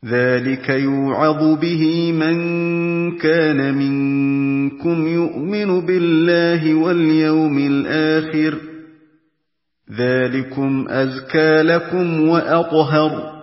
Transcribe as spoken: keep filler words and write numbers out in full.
ذلك يوعظ به من كان منكم يؤمن بالله واليوم الآخر ذلكم أزكى لكم وأطهر